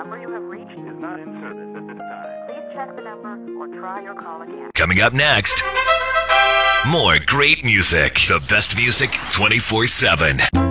number you have reached Is not in service at this time. Please check the number or try your call again. Coming up next, more great music. The best music 24/7.